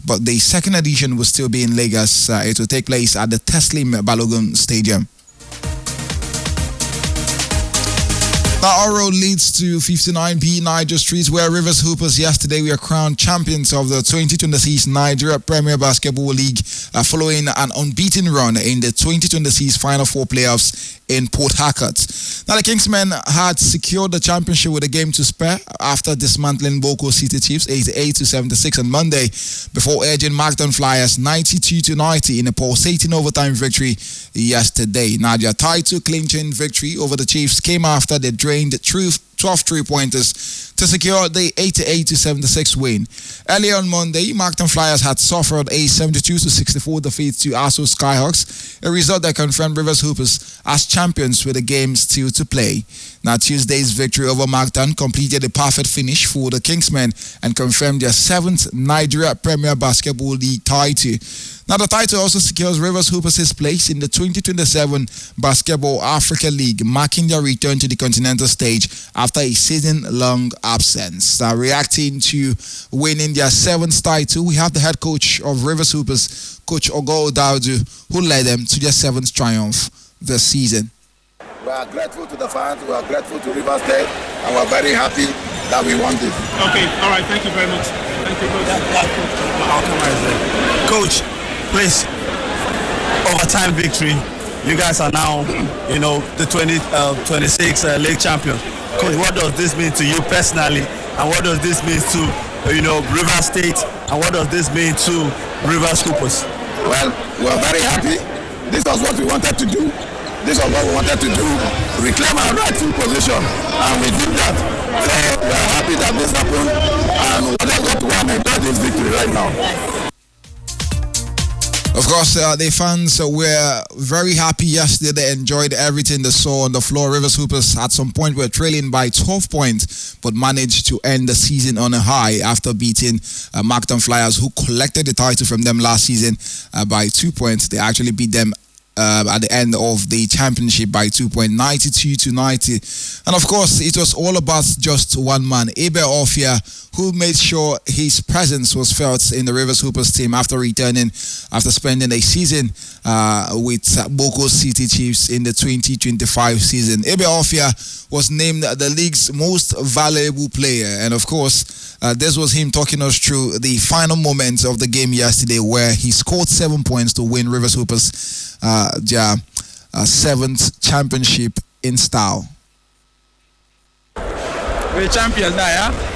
but the second edition will still be in Lagos. It will take place at the Teslim Balogun Stadium. Now, our road leads to 59B Niger Street, where Rivers Hoopers yesterday were crowned champions of the 2026 Nigeria Premier Basketball League, following an unbeaten run in the 2026 Final Four playoffs in Port Harcourt. Now, the Kingsmen had secured the championship with a game to spare after dismantling Boko City Chiefs 88-76 on Monday, before edging Macdon Flyers 92-90 in a pulsating overtime victory yesterday. Now, their title clinching victory over the Chiefs came after they drained 12 3-pointers to secure the 88-76 win. Earlier on Monday, Macdon Flyers had suffered a 72-64 defeat to Aso Skyhawks, a result that confirmed Rivers Hoopers as champions with the game still to play. Now, Tuesday's victory over Macdon completed a perfect finish for the Kingsmen and confirmed their 7th Nigeria Premier Basketball League title. Now, the title also secures Rivers Hoopers' place in the 2027 Basketball Africa League, marking their return to the continental stage after a season-long absence. Reacting to winning their 7th title, we have the head coach of Rivers Hoopers, Coach Ogo Daudu, who led them to their 7th triumph this season. We are grateful to the fans, we are grateful to Rivers State, and we are very happy that we won this. Okay, all right, thank you very much. Thank you, Coach. Coach, please, overtime victory. You guys are now, the 2026 league champions. Coach, what does this mean to you personally, and what does this mean to, Rivers State, and what does this mean to Rivers Hoopers? Well, we are very happy. This was what we wanted to do. Reclaim our rightful position, and we did that. So we are happy that this happened, and we are going to enjoy this victory right now. Of course, the fans were very happy yesterday. They enjoyed everything they saw on the floor. Rivers Hoopers at some point were trailing by 12 points, but managed to end the season on a high after beating Macdon Flyers, who collected the title from them last season by 2 points. They actually beat them at the end of the championship by 2 points, 92-90. And of course, it was all about just one man, Ebe Ofia, who made sure his presence was felt in the Rivers Hoopers team after spending a season with Boko City Chiefs in the 2025 season. Ebe Ofia was named the league's most valuable player, and of course, this was him talking us through the final moments of the game yesterday, where he scored 7 points to win Rivers Hoopers their 7th championship in style. We're champions now, yeah?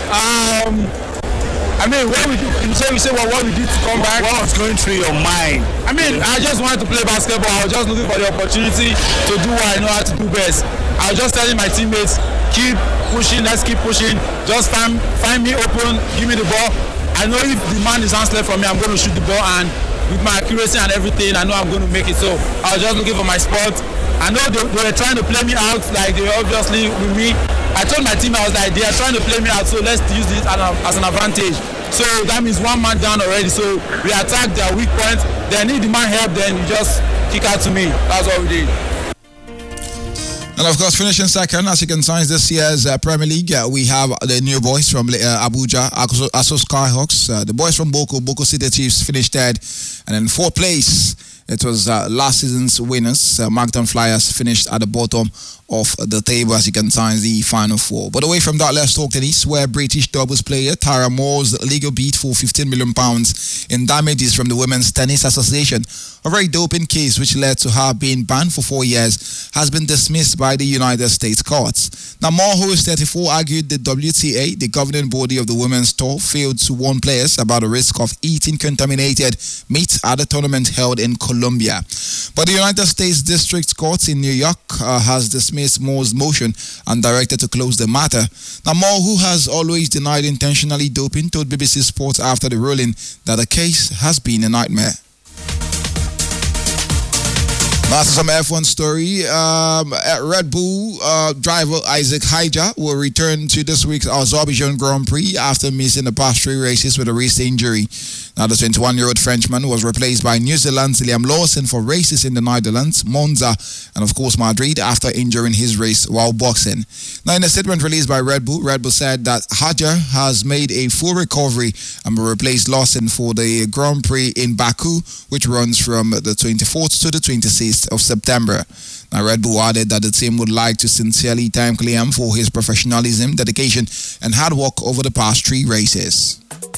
What we did to come back. What was going through your mind? I just wanted to play basketball. I was just looking for the opportunity to do what I know how to do best. I was just telling my teammates, keep pushing, let's keep pushing. Just find me open, give me the ball. I know if the man is hands left from me, I'm going to shoot the ball, and with my accuracy and everything, I know I'm going to make it. So I was just looking for my spot. I know they were trying to play me out, like they were obviously with me. I told my team, I was like, they are trying to play me out, so let's use this as an advantage. So that means one man down already. So we attack their weak points. They need the man help, then you just kick out to me. That's what we did. And of course, finishing second, as you can see, this year's Premier League, we have the new boys from Abuja, Aso Skyhawks. The boys from Boko City Chiefs finished third. And in fourth place, it was last season's winners, Macdon Flyers, finished at the bottom of the table, as you can see the final four. But away from that, let's talk tennis, where British doubles player Tara Moore's legal bid for £15 million in damages from the Women's Tennis Association, a very doping case which led to her being banned for 4 years, has been dismissed by the United States courts. Now, Moore, who is 34, argued the WTA, the governing body of the women's tour, failed to warn players about the risk of eating contaminated meat at a tournament held in Colombia. But the United States District Court in New York has dismissed Moore's motion and directed to close the matter. Now, Moore, who has always denied intentionally doping, told BBC Sports after the ruling that the case has been a nightmare. That's some F1 story. Red Bull driver Isaac Haija will return to this week's Azerbaijan Grand Prix after missing the past 3 races with a wrist injury. Now, the 21-year-old Frenchman was replaced by New Zealand's Liam Lawson for races in the Netherlands, Monza, and of course Madrid after injuring his race while boxing. Now, in a statement released by Red Bull said that Hadjar has made a full recovery and will replace Lawson for the Grand Prix in Baku, which runs from the 24th to the 26th of September. Now, Red Bull added that the team would like to sincerely thank Liam for his professionalism, dedication, and hard work over the past 3 races.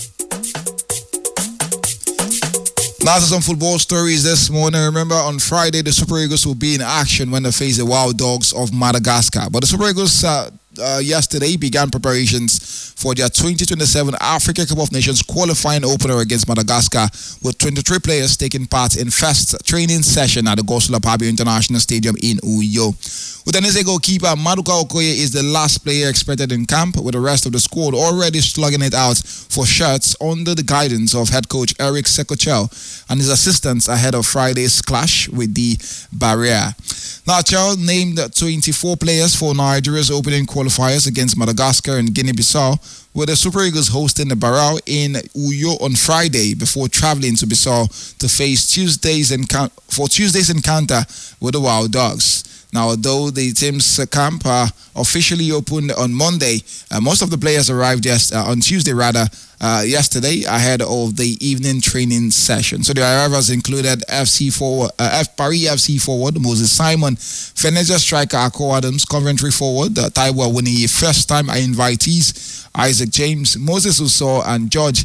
Now to some football stories this morning. Remember, on Friday, the Super Eagles will be in action when they face the Wild Dogs of Madagascar. But the Super Eagles yesterday began preparations for their 2027 Africa Cup of Nations qualifying opener against Madagascar, with 23 players taking part in first training session at the Gosula Pabio International Stadium in Uyo. Udinese goalkeeper Maduka Okoye is the last player expected in camp, with the rest of the squad already slugging it out for shirts under the guidance of head coach Eric Sekochel and his assistants ahead of Friday's clash with the Barrier. Now, Chel named 24 players for Nigeria's opening qualifiers against Madagascar and Guinea-Bissau, with the Super Eagles hosting the Barrao in Uyo on Friday before traveling to Bissau to face Tuesday's encounter with the Wild Dogs. Now, although the team's camp officially opened on Monday, most of the players arrived on Tuesday yesterday ahead of the evening training session. So the arrivals included Paris FC forward Moses Simon, Venezia striker Akko Adams, Coventry forward Taiwo Awoniyi, first-time invitees Isaac James, Moses Uso, and George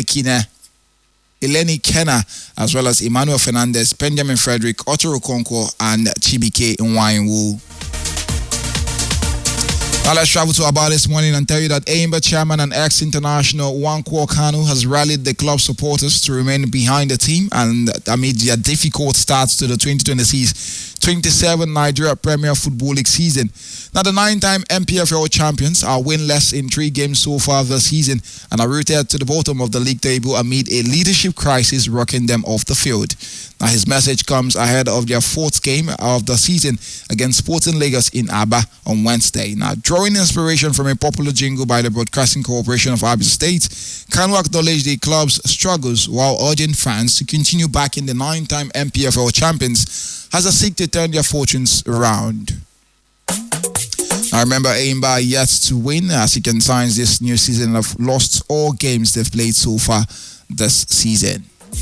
Eleni Kenna, as well as Emmanuel Fernandez, Benjamin Frederick, Otto Okonkwo, and Chibike Nwainwu. Now let's travel to about this morning and tell you that Enyimba chairman and ex-international Nwankwo Kanu has rallied the club supporters to remain behind the team and amid their difficult starts to the 2026-27 Nigeria Premier Football League season. Now, the 9-time MPFL champions are winless in 3 games so far this season and are rooted to the bottom of the league table amid a leadership crisis rocking them off the field. Now, his message comes ahead of their 4th game of the season against Sporting Lagos in Aba on Wednesday. Now, drawing inspiration from a popular jingle by the Broadcasting Corporation of Abia State, Kanu acknowledged the club's struggles while urging fans to continue backing the 9-time MPFL champions as they seek to turn their fortunes around. I remember Enyimba yet to win as he consigns this new season and have lost all games they've played so far this season.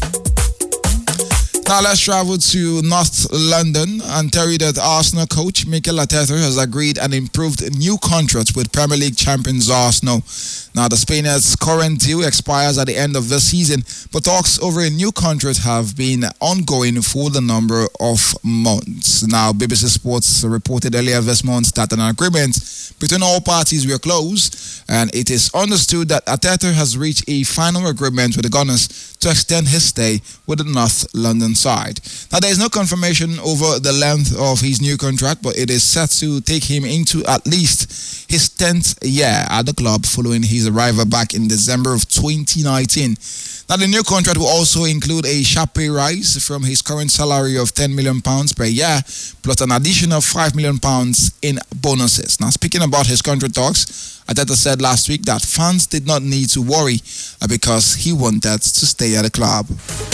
Now let's travel to North London and tell you that Arsenal coach Mikel Arteta has agreed an improved new contract with Premier League champions Arsenal. Now, the Spaniard's current deal expires at the end of this season, but talks over a new contract have been ongoing for the number of months. Now, BBC Sports reported earlier this month that an agreement between all parties were close, and it is understood that Arteta has reached a final agreement with the Gunners to extend his stay with the North London side. Now, there is no confirmation over the length of his new contract, but it is set to take him into at least his 10th year at the club following his arrival back in December of 2019. Now, the new contract will also include a sharp pay rise from his current salary of £10 million per year, plus an additional £5 million in bonuses. Now, speaking about his contract talks, Arteta said last week that fans did not need to worry because he wanted to stay at the club.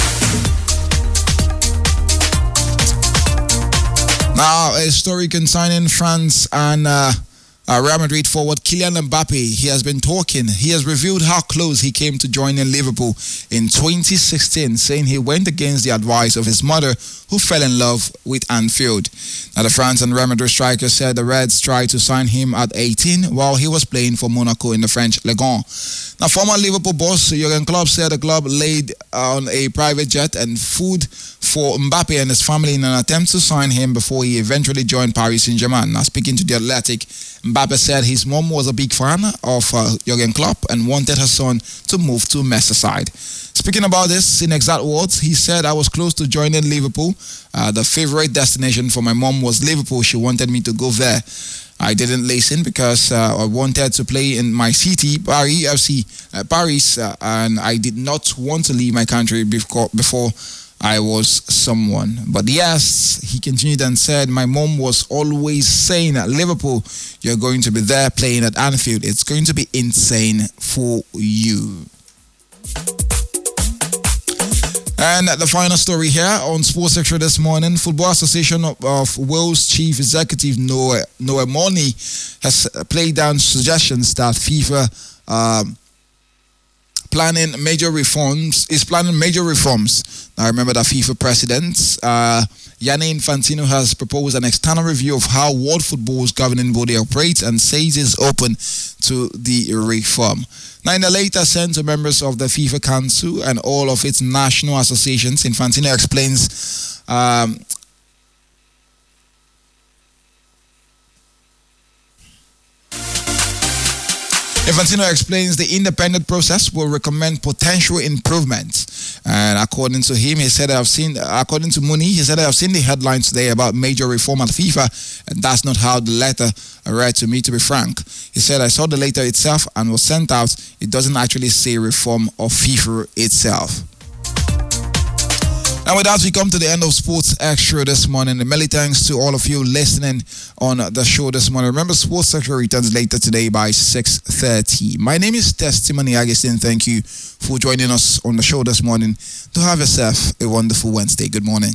Now, a story concerning France and Real Madrid forward Kylian Mbappe. He has been talking. He has revealed how close he came to joining Liverpool in 2016, saying he went against the advice of his mother, who fell in love with Anfield. Now, the France and Real Madrid striker said the Reds tried to sign him at 18 while he was playing for Monaco in the French Ligue 1. Now, former Liverpool boss Jurgen Klopp said the club laid on a private jet and food for Mbappe and his family in an attempt to sign him before he eventually joined Paris Saint-Germain. Now, speaking to The Athletic, Mbappe said his mom was a big fan of Jurgen Klopp and wanted her son to move to Merseyside. Speaking about this in exact words, he said, "I was close to joining Liverpool. The favorite destination for my mom was Liverpool. She wanted me to go there. I didn't listen because I wanted to play in my city, Paris FC, and I did not want to leave my country before I was someone." But yes, he continued and said, "My mom was always saying at Liverpool, you're going to be there playing at Anfield. It's going to be insane for you." And the final story here on Sports Extra this morning, Football Association of Wales Chief Executive Noah Money has played down suggestions that FIFA is planning major reforms. Now remember that FIFA President Gianni Infantino has proposed an external review of how world football's governing body operates and says is open to the reform. Now, in a letter sent to members of the FIFA Council and all of its national associations, Infantino explains the independent process will recommend potential improvements. And according to him, according to Mooney, he said, I've seen the headlines today about major reform at FIFA, and that's not how the letter read to me, to be frank. He said, I saw the letter itself and was sent out. It doesn't actually say reform of FIFA itself. And with that, we come to the end of Sports Extra this morning. And many thanks to all of you listening on the show this morning. Remember, Sports Extra returns later today by 6:30. My name is Testimony Augustine. Thank you for joining us on the show this morning. To have yourself a wonderful Wednesday. Good morning.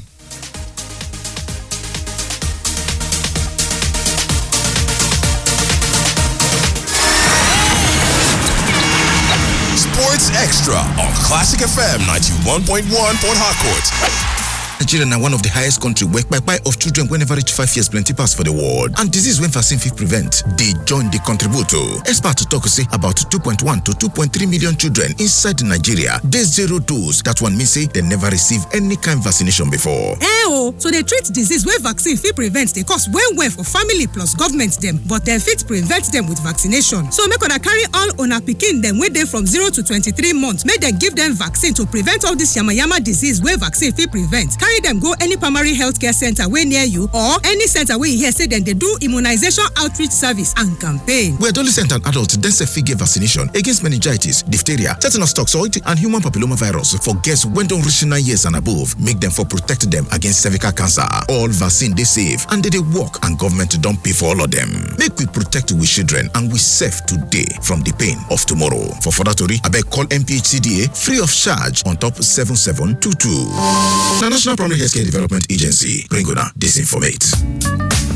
Sports Extra on Classic FM 91.1 Port Harcourt. Nigeria are one of the highest country where by of children whenever reach 5 years plenty pass for the world. And disease when vaccine fit prevent, they join the contributor. Experts talk say about 2.1 to 2.3 million children inside Nigeria. There's zero dose. That one means say they never receive any kind of vaccination before. So they treat disease where vaccine fit prevent they cause well for family plus government them, but they fit prevent them with vaccination. So make una carry all on a pikin them where they from 0 to 23 months. Make them give them vaccine to prevent all this yama disease where vaccine fit prevent. Carry them go any primary healthcare center way near you or any center where you hear say then they do immunization outreach service and campaign. We're adolescent and adult then say figure vaccination against meningitis, diphtheria, tetanus toxoid, and human papillomavirus for girls when don't reach 9 years and above. Make them for protect them against cervical cancer. All vaccine they save and they work and government don't pay for all of them. Make we protect we children and we safe today from the pain of tomorrow. For further story, I beg call MPHCDA free of charge on top 7722. The National Primary Healthcare Development Agency, bring on disinformate.